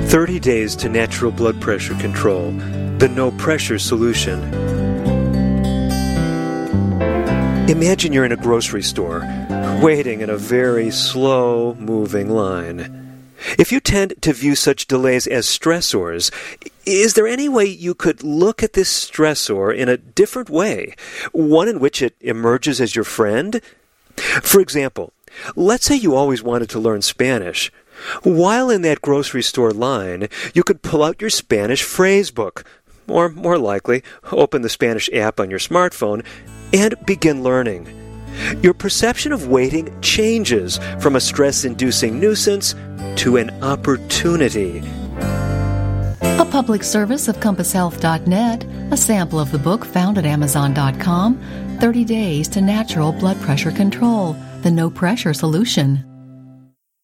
30 Days to Natural Blood Pressure Control, the no-pressure solution. Imagine you're in a grocery store, waiting in a very slow-moving line. If you tend to view such delays as stressors, is there any way you could look at this stressor in a different way, one in which it emerges as your friend? For example, let's say you always wanted to learn Spanish. While in that grocery store line, you could pull out your Spanish phrase book, or more likely, open the Spanish app on your smartphone, and begin learning. Your perception of waiting changes from a stress-inducing nuisance to an opportunity. A public service of CompassHealth.net, a sample of the book found at Amazon.com, 30 Days to Natural Blood Pressure Control, the No-Pressure Solution.